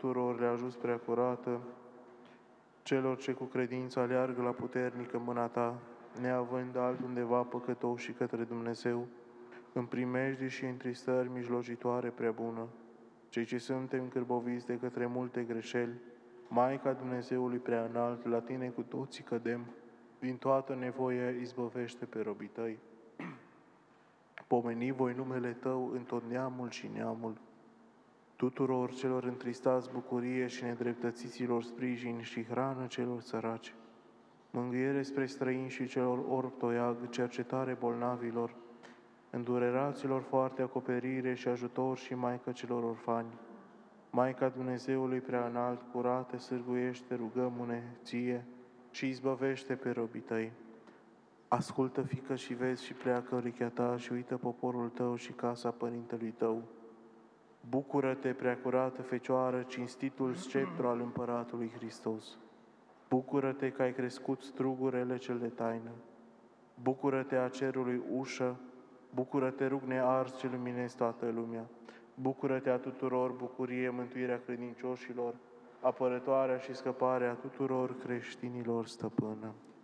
tuturor le ajuți preacurată, celor ce cu credință aleargă la puternică mâna Ta, neavând altundeva păcătoși și către Dumnezeu, în primejdii și întristări mijlocitoare prea bună, cei ce suntem cârboviți de către multe greșeli, Maica Dumnezeului prea înalt, la Tine cu toții cădem, din toată nevoia izbăvește pe robii Tăi. Pomeni voi numele Tău în tot neamul și neamul. Tuturor celor întristați bucurie și nedreptățiților sprijin și hrană celor săraci. Mângâiere spre străini și celor orb toiag, cercetare bolnavilor, îndureraților foarte acoperire și ajutor și Maica celor orfani. Maica Dumnezeului prea înalt, curate, sârguiește, rugăm-ne Ție și izbăvește pe robii Tăi. Ascultă, fiică, și vezi și pleacă urechea Ta și uită poporul Tău și casa Părintelui Tău. Bucură-te, preacurată Fecioară, cinstitul sceptru al Împăratului Hristos. Bucură-te că ai crescut strugurele cel de taină. Bucură-te a cerului ușă, bucură-te rug nears ce luminezi toată lumea. Bucură-te a tuturor bucurie, mântuirea credincioșilor, apărătoarea și scăparea tuturor creștinilor, stăpână.